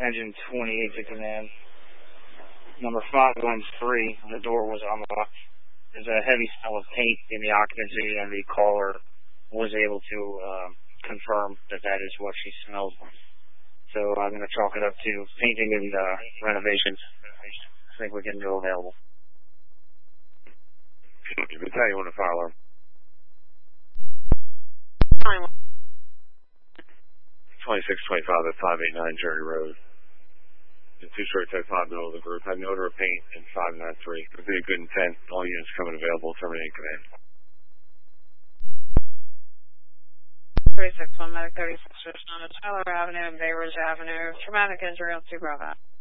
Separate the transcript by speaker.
Speaker 1: engine 28 to command. Number 513, the door was unlocked. There's a heavy smell of paint in the occupancy, and the caller was able to confirm that that is what she smelled. So I'm going to chalk it up to painting and renovations. I think we can go available.
Speaker 2: Battalion 1 to fire alarm. 2625 at 589 Jerry Road. The two short type 5 middle of the group. Had an odor of paint in 593. Would be a good intent. All units coming available. Terminating command.
Speaker 3: 361 Medic 36 on Tyler Avenue and Bay Ridge Avenue. Traumatic injury on 2 Bravo.